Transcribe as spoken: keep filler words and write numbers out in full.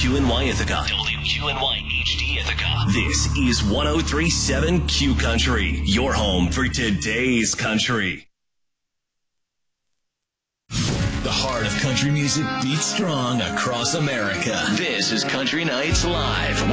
Q N Y Ithaca. W Q N Y H D Ithaca. This is one oh three point seven Q Country, your home for today's country. The heart of country music beats strong across America. This is Country Nights Live.